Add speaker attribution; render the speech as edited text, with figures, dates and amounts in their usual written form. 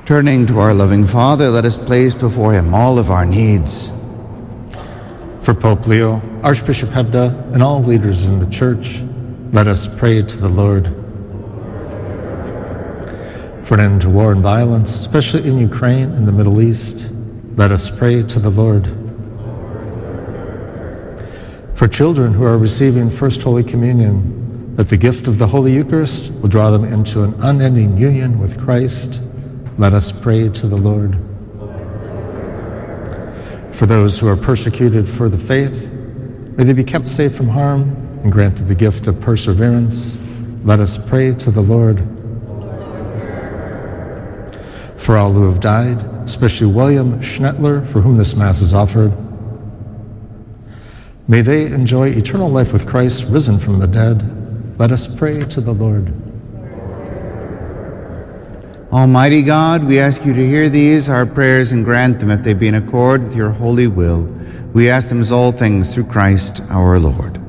Speaker 1: Turning to our loving Father, let us place before him all of our needs.
Speaker 2: For Pope Leo, Archbishop Hebda, and all leaders in the Church, let us pray to the Lord. For an end to war and violence, especially in Ukraine and the Middle East, let us pray to the Lord. For children who are receiving First Holy Communion, that the gift of the Holy Eucharist will draw them into an unending union with Christ, let us pray to the Lord. For those who are persecuted for the faith, may they be kept safe from harm and granted the gift of perseverance, let us pray to the Lord. For all who have died, especially William Schnettler, for whom this Mass is offered, may they enjoy eternal life with Christ risen from the dead. Let us pray to the Lord.
Speaker 1: Almighty God, we ask you to hear these, our prayers, and grant them if they be in accord with your holy will. We ask them as all things through Christ our Lord.